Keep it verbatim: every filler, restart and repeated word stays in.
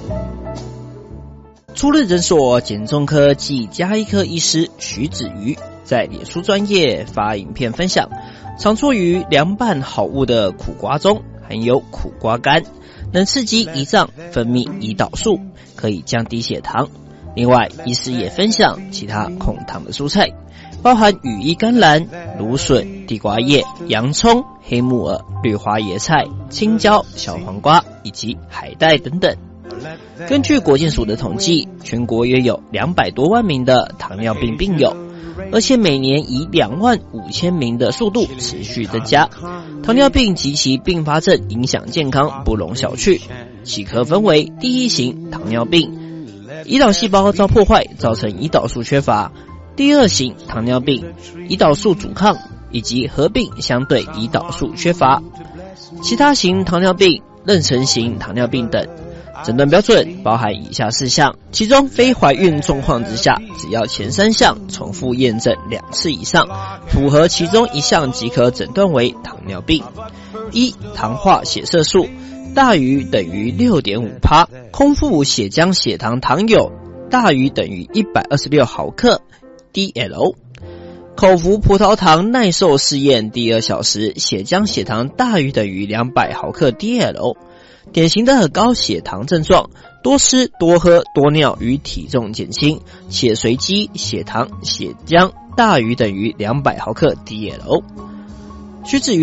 初日诊所减重科暨家医科医师徐子瑜在脸书专页发影片分享，常错于凉拌好物的苦瓜中含有苦瓜苷，能刺激胰脏分泌胰岛素，可以降低血糖。另外，医师也分享其他控糖的蔬菜，包含羽衣甘蓝、芦笋、地瓜叶、洋葱、黑木耳、绿花椰菜、青椒、小黄瓜以及海带等等。根据国健署的统计，全国约有两百多万名的糖尿病病友，而且每年以两万五千名的速度持续增加。糖尿病及其并发症影响健康不容小觑，其可分为第一型糖尿病，胰岛细胞遭破坏，造成胰岛素缺乏；第二型糖尿病，胰岛素阻抗以及合并相对胰岛素缺乏；其他型糖尿病、妊娠型糖尿病等。诊断标准包含以下四项，其中非怀孕状况之下，只要前三项重复验证两次以上，符合其中一项即可诊断为糖尿病。一、糖化血色素大于等于 六点五趴， 空腹血浆血糖糖有大于等于一百二十六毫克 D L， 口服葡萄糖耐受试验第二小时血浆血糖大于等于两百毫克 D L，典型的高血糖症状，多吃多喝多尿与体重减轻，且随机血糖血浆大于等于两百毫克 D L。 徐子瑜